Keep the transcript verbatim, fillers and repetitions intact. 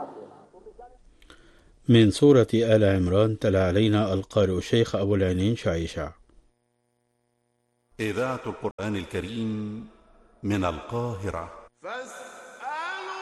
من سورة آل عمران تلا علينا القارئ الشيخ أبو العينين شعيشع. إذاعة القرآن الكريم من القاهرة.